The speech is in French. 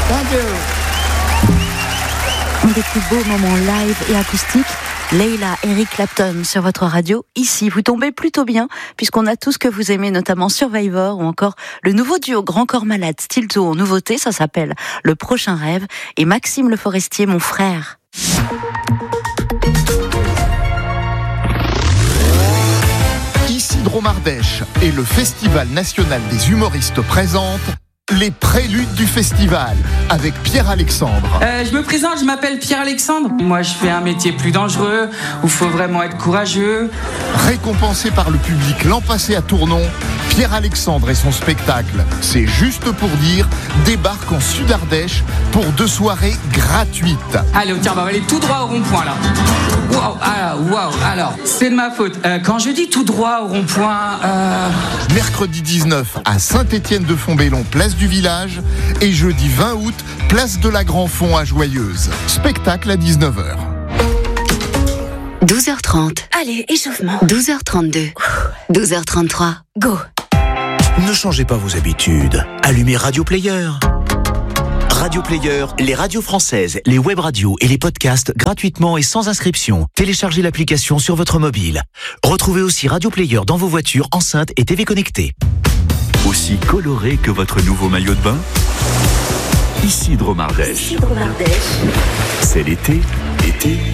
Thank you. Un des plus beaux moments live et acoustiques, Leila, Eric Clapton sur votre radio. Ici, vous tombez plutôt bien, puisqu'on a tout ce que vous aimez, notamment Survivor ou encore le nouveau duo Grand Corps Malade, Stilto en nouveauté, ça s'appelle Le Prochain Rêve, et Maxime Le Forestier, mon frère. Ici Dromardèche et le Festival national des humoristes présentent les préludes du festival avec Pierre-Alexandre. Je me présente, je m'appelle Pierre-Alexandre. Moi, je fais un métier plus dangereux où il faut vraiment être courageux. Récompensé par le public l'an passé à Tournon, Pierre-Alexandre et son spectacle C'est juste pour dire débarquent en Sud-Ardèche pour 2 soirées gratuites. Allez, tiens, on va aller tout droit au rond-point là. Alors, c'est de ma faute. Quand je dis tout droit au rond-point, Mercredi 19 à Saint-Étienne-de-Fontbellon, place du village, et jeudi 20 août, place de la Grand-Fond à Joyeuse. Spectacle à 19h. 12h30. Allez, échauffement. 12h32. 12h33. Go. Ne changez pas vos habitudes. Allumez Radio Player. Radio Player, les radios françaises, les web radios et les podcasts gratuitement et sans inscription. Téléchargez l'application sur votre mobile. Retrouvez aussi Radio Player dans vos voitures, enceintes et TV connectées. Aussi coloré que votre nouveau maillot de bain. Ici Dromardèche. C'est l'été.